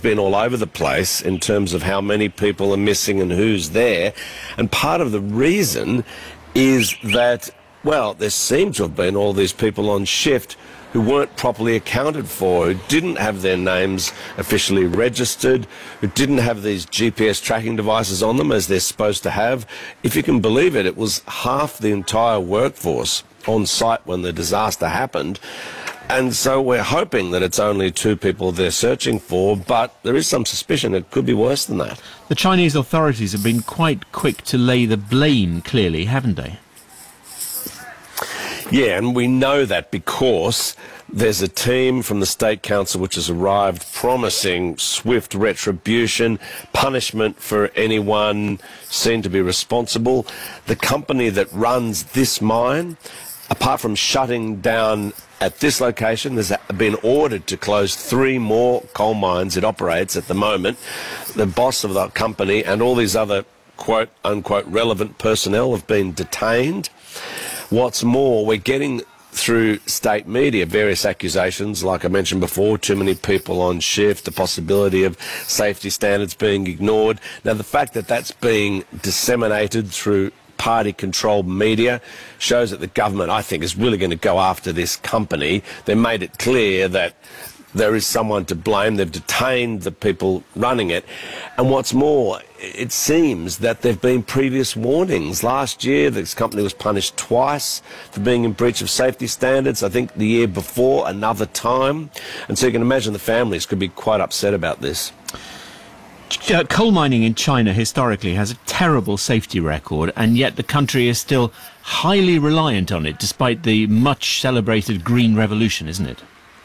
have been all over the place in terms of how many people are missing and who's there. And part of the reason is that, well, there seem to have been all these people on shift who weren't properly accounted for, who didn't have their names officially registered, who didn't have these GPS tracking devices on them as they're supposed to have. If you can believe it, it was half the entire workforce on site when the disaster happened. And so we're hoping that it's only 2 people they're searching for, but there is some suspicion it could be worse than that. The Chinese authorities have been quite quick to lay the blame, clearly, haven't they? Yeah, and we know that because there's a team from the State Council which has arrived promising swift retribution, punishment for anyone seen to be responsible. The company that runs this mine, apart from shutting down at this location, has been ordered to close 3 more coal mines it operates at the moment. The boss of that company and all these other quote-unquote relevant personnel have been detained. What's more, we're getting through state media various accusations, like I mentioned before, too many people on shift, the possibility of safety standards being ignored. Now, the fact that that's being disseminated through party-controlled media shows that the government, I think, is really going to go after this company. They made it clear that there is someone to blame. They've detained the people running it. And what's more, it seems that there have been previous warnings. Last year, this company was punished twice for being in breach of safety standards. I think the year before, another time. And so you can imagine the families could be quite upset about this. Coal mining in China historically has a terrible safety record, and yet the country is still highly reliant on it, despite the much celebrated Green Revolution, isn't it?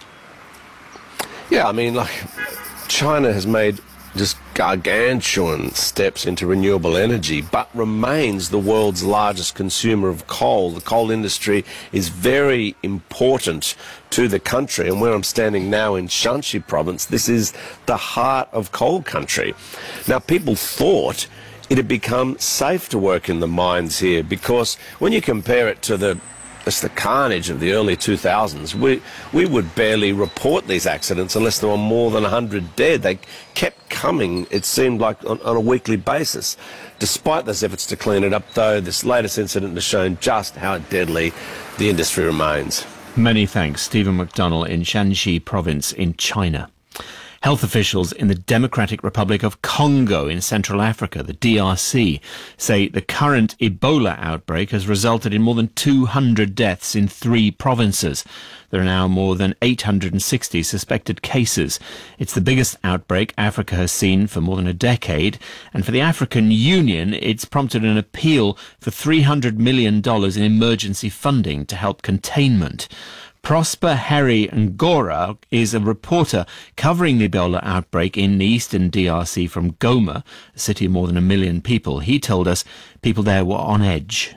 Yeah, I mean, like, China has made just gargantuan steps into renewable energy, but remains the world's largest consumer of coal. The coal industry is very important to the country, and where I'm standing now in Shanxi province, this is the heart of coal country. Now, people thought it had become safe to work in the mines here, because when you compare it to the carnage of the early 2000s, we would barely report these accidents unless there were more than 100 dead. They kept coming, it seemed like, on a weekly basis. Despite those efforts to clean it up, though, this latest incident has shown just how deadly the industry remains. Many thanks. Stephen McDonnell in Shanxi province in China. Health officials in the Democratic Republic of Congo in Central Africa, the DRC, say the current Ebola outbreak has resulted in more than 200 deaths in 3 provinces. There are now more than 860 suspected cases. It's the biggest outbreak Africa has seen for more than a decade, and for the African Union, it's prompted an appeal for $300 million in emergency funding to help containment. Prosper Harry Ngora is a reporter covering the Ebola outbreak in the eastern DRC from Goma, a city of more than 1 million people. He told us people there were on edge.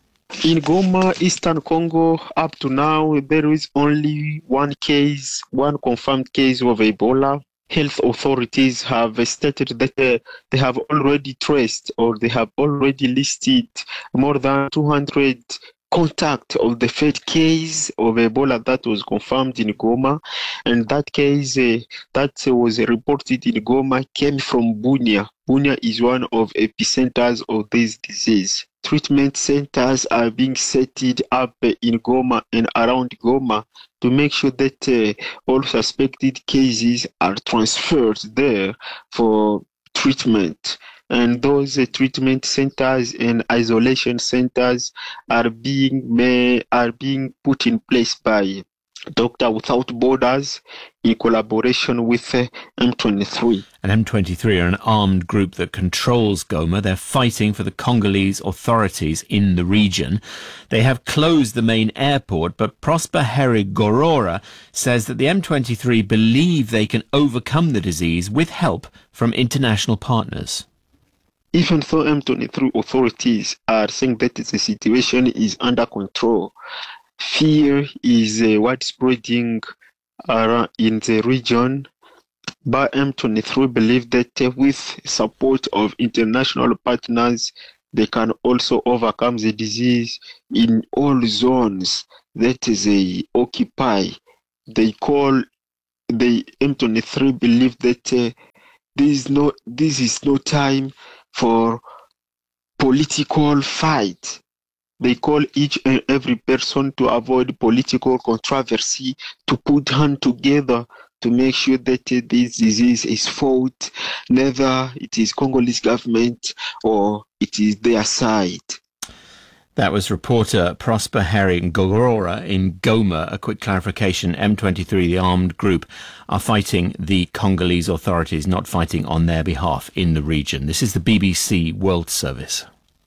In Goma, Eastern Congo, up to now, there is only one confirmed case of Ebola. Health authorities have stated that they have already traced, or they have already listed, more than 200 contact of the third case of Ebola that was confirmed in Goma, and that case that was reported in Goma came from Bunia. Bunia is one of epicenters of this disease. Treatment centers are being set up in Goma and around Goma to make sure that all suspected cases are transferred there for treatment. And those treatment centers and isolation centers are being put in place by Doctors Without Borders in collaboration with M23. And M23 are an armed group that controls Goma. They're fighting for the Congolese authorities in the region. They have closed the main airport, but Prosper Harry Ngora says that the M23 believe they can overcome the disease with help from international partners. Even though M23 authorities are saying that the situation is under control, fear is widespreading in the region. But M23 believe that with support of international partners, they can also overcome the disease in all zones that they occupy. The M23 believe that This is no time for political fight. They call each and every person to avoid political controversy, to put hands together to make sure that this disease is fought, neither it is Congolese government or it is their side. That was reporter Prosper Herring Gogora in Goma. A quick clarification, M23, the armed group, are fighting the Congolese authorities, not fighting on their behalf in the region. This is the BBC World Service.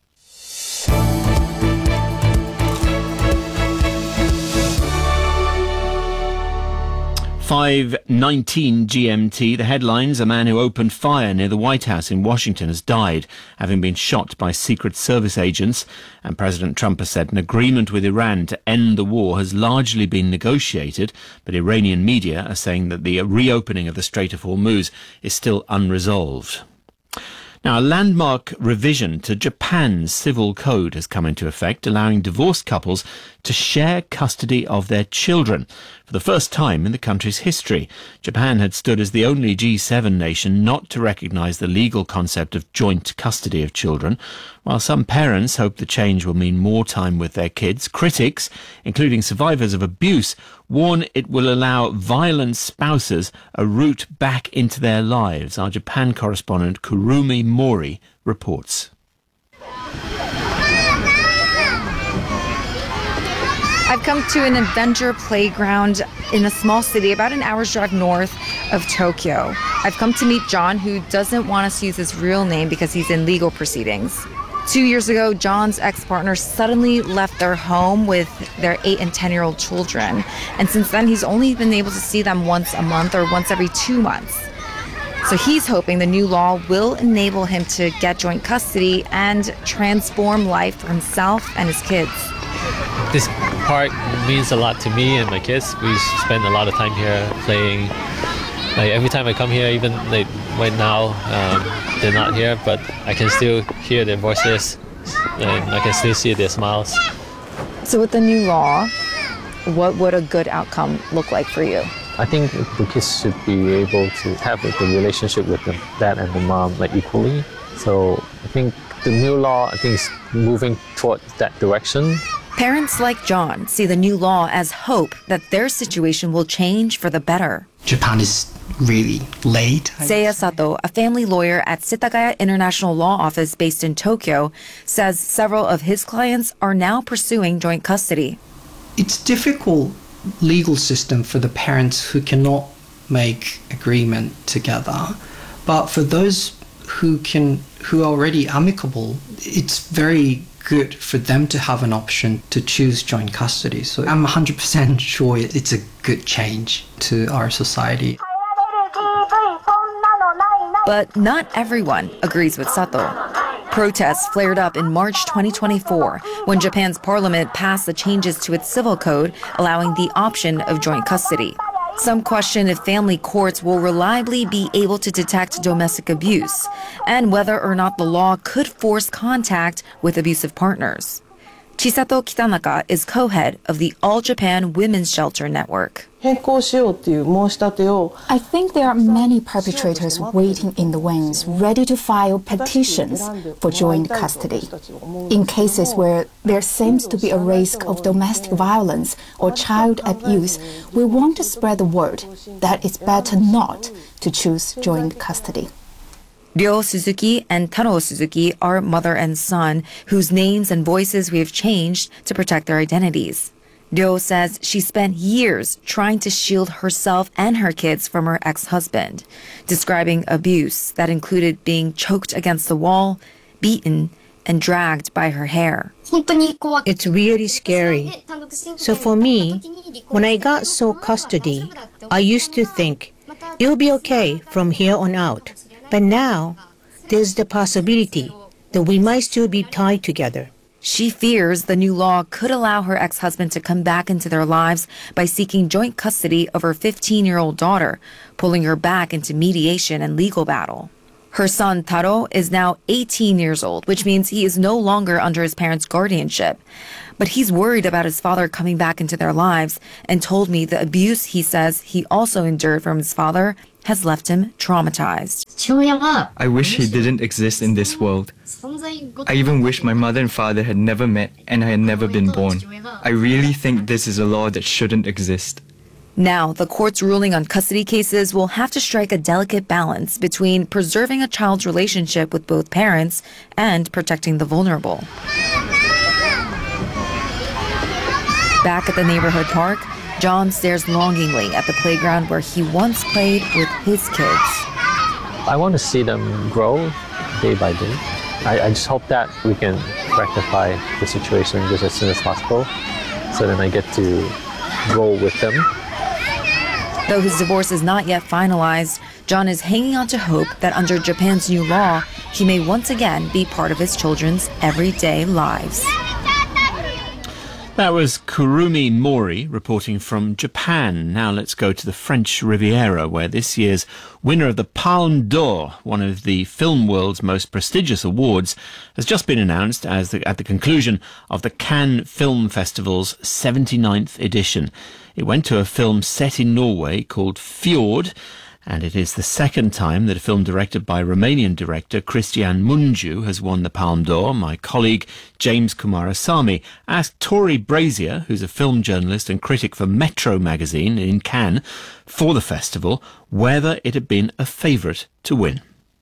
5:19 GMT. The headlines: a man who opened fire near the White House in Washington has died, having been shot by Secret Service agents. And President Trump has said an agreement with Iran to end the war has largely been negotiated, but Iranian media are saying that the reopening of the Strait of Hormuz is still unresolved. Now, a landmark revision to Japan's civil code has come into effect, allowing divorced couples to share custody of their children. For the first time in the country's history, Japan had stood as the only G7 nation not to recognise the legal concept of joint custody of children. While some parents hope the change will mean more time with their kids, critics, including survivors of abuse, warn it will allow violent spouses a route back into their lives. Our Japan correspondent Kurumi Mori reports. I've come to an adventure playground in a small city about an hour's drive north of Tokyo. I've come to meet John, who doesn't want us to use his real name because he's in legal proceedings. 2 years ago, John's ex-partner suddenly left their home with their 8 and 10-year-old children. And since then, he's only been able to see them once a month or once every 2 months. So he's hoping the new law will enable him to get joint custody and transform life for himself and his kids. This park means a lot to me and my kids. We spend a lot of time here playing. Like every time I come here, even like right now, they're not here, but I can still hear their voices and I can still see their smiles. So with the new law, what would a good outcome look like for you? I think the kids should be able to have the relationship with the dad and the mom like equally. So I think the new law, is moving towards that direction. Parents like John see the new law as hope that their situation will change for the better. Japan is really late. Seiya Sato, a family lawyer at Setagaya International Law Office based in Tokyo, says several of his clients are now pursuing joint custody. It's difficult legal system for the parents who cannot make agreement together. But for those who are already amicable, it's very good for them to have an option to choose joint custody. So I'm 100% sure it's a good change to our society. But not everyone agrees with Sato. Protests flared up in March 2024 when Japan's parliament passed the changes to its civil code allowing the option of joint custody. Some question if family courts will reliably be able to detect domestic abuse and whether or not the law could force contact with abusive partners. Chisato Kitanaka is co-head of the All Japan Women's Shelter Network. I think there are many perpetrators waiting in the wings, ready to file petitions for joint custody. In cases where there seems to be a risk of domestic violence or child abuse, we want to spread the word that it's better not to choose joint custody. Ryo Suzuki and Taro Suzuki are mother and son, whose names and voices we have changed to protect their identities. Ryo says she spent years trying to shield herself and her kids from her ex-husband, describing abuse that included being choked against the wall, beaten, and dragged by her hair. It's really scary. So for me, when I got sole custody, I used to think, it'll be okay from here on out. But now, there's the possibility that we might still be tied together. She fears the new law could allow her ex-husband to come back into their lives by seeking joint custody of her 15-year-old daughter, pulling her back into mediation and legal battle. Her son, Taro, is now 18 years old, which means he is no longer under his parents' guardianship. But he's worried about his father coming back into their lives and told me the abuse he says he also endured from his father has left him traumatized. I wish he didn't exist in this world. I even wish my mother and father had never met and I had never been born. I really think this is a law that shouldn't exist. Now, the court's ruling on custody cases will have to strike a delicate balance between preserving a child's relationship with both parents and protecting the vulnerable. Back at the neighborhood park, John stares longingly at the playground where he once played with his kids. I want to see them grow day by day. I just hope that we can rectify the situation just as soon as possible, so then I get to grow with them. Though his divorce is not yet finalized, John is hanging on to hope that under Japan's new law, he may once again be part of his children's everyday lives. That was Kurumi Mori reporting from Japan. Now let's go to the French Riviera, where this year's winner of the Palme d'Or, one of the film world's most prestigious awards, has just been announced at the conclusion of the Cannes Film Festival's 79th edition. It went to a film set in Norway called Fjord, and it is the second time that a film directed by Romanian director Cristian Mungiu has won the Palme d'Or. My colleague James Kumarasamy asked Tori Brazier, who's a film journalist and critic for Metro magazine in Cannes for the festival, whether it had been a favourite to win.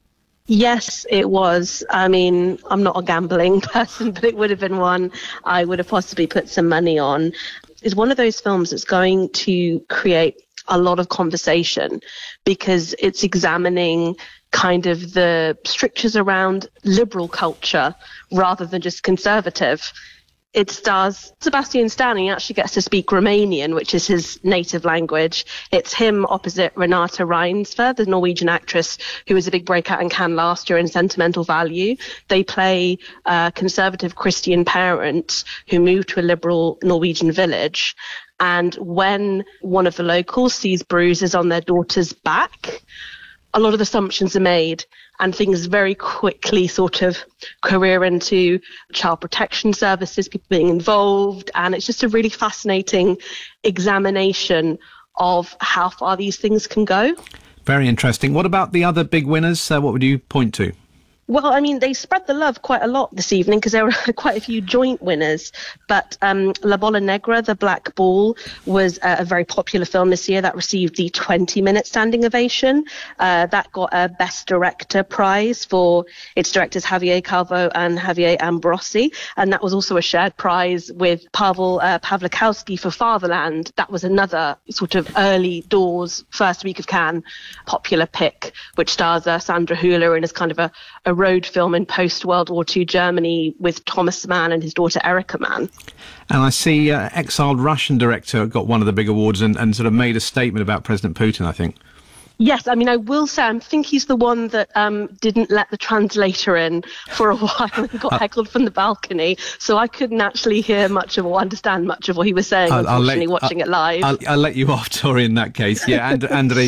Yes, it was. I mean, I'm not a gambling person, but it would have been one I would have possibly put some money on. It's one of those films that's going to create a lot of conversation because it's examining kind of the strictures around liberal culture rather than just conservative. It stars Sebastian Stan. He actually gets to speak Romanian, which is his native language. It's him opposite Renate Reinsve, the Norwegian actress who was a big breakout in Cannes last year in Sentimental Value. They play a conservative Christian parent who moved to a liberal Norwegian village. And when one of the locals sees bruises on their daughter's back, a lot of assumptions are made and things very quickly sort of career into child protection services, people being involved. And it's just a really fascinating examination of how far these things can go. Very interesting. What about the other big winners? What would you point to? Well, I mean, they spread the love quite a lot this evening because there were quite a few joint winners. But La Bola Negra, The Black Ball, was a very popular film this year that received the 20-minute standing ovation. That got a Best Director prize for its directors Javier Calvo and Javier Ambrosi. And that was also a shared prize with Pavel Pawlikowski for Fatherland. That was another sort of early doors, first week of Cannes, popular pick, which stars Sandra Hüller and is kind of a road film in post-World War II Germany with Thomas Mann and his daughter Erica Mann. And I see exiled Russian director got one of the big awards and sort of made a statement about President Putin, I think. Yes, I mean, I will say, I think he's the one that didn't let the translator in for a while and got heckled from the balcony. So I couldn't actually hear much of or understand much of what he was saying, unfortunately, watching it live. I'll let you off, Tori, in that case. Yeah, and Andrei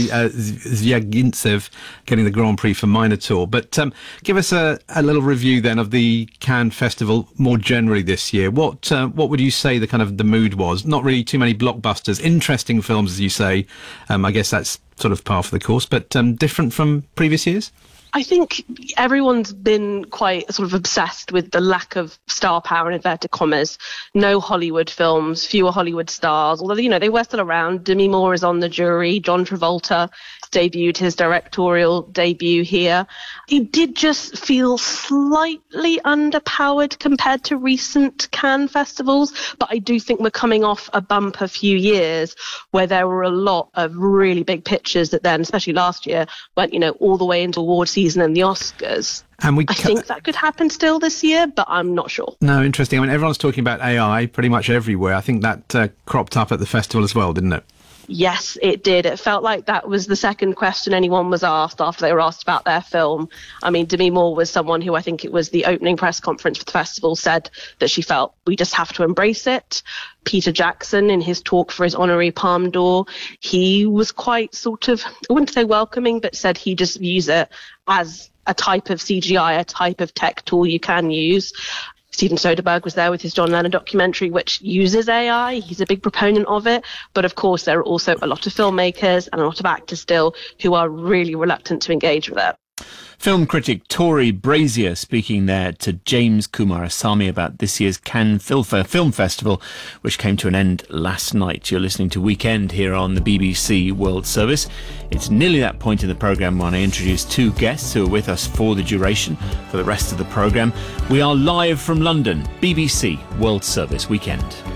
Zvyagintsev getting the Grand Prix for Minotaur. But give us a little review then of the Cannes Festival more generally this year. What would you say the mood was? Not really too many blockbusters, interesting films, as you say. I guess that's sort of par for the course, but different from previous years? I think everyone's been quite sort of obsessed with the lack of star power in inverted commas. No Hollywood films, fewer Hollywood stars, although, they were still around. Demi Moore is on the jury. John Travolta debuted his directorial debut here. It did just feel slightly underpowered compared to recent Cannes festivals, but I do think we're coming off a bumper few years where there were a lot of really big pictures that then, especially last year, went, all the way into award season and the Oscars. And I think that could happen still this year, but I'm not sure. No, interesting. I mean, everyone's talking about AI pretty much everywhere. I think that cropped up at the festival as well, didn't it? Yes, it did. It felt like that was the second question anyone was asked after they were asked about their film. I mean, Demi Moore was someone who I think it was the opening press conference for the festival said that she felt we just have to embrace it. Peter Jackson, in his talk for his honorary Palme d'Or, he was quite sort of, I wouldn't say welcoming, but said he just views it as a type of CGI, a type of tech tool you can use. Steven Soderbergh was there with his John Lennon documentary, which uses AI. He's a big proponent of it. But of course, there are also a lot of filmmakers and a lot of actors still who are really reluctant to engage with it. Film critic Tori Brazier speaking there to James Kumarasamy about this year's Cannes Film Festival, which came to an end last night. You're listening to Weekend here on the BBC World Service. It's nearly that point in the programme when I introduce two guests who are with us for the duration, for the rest of the programme. We are live from London, BBC World Service Weekend.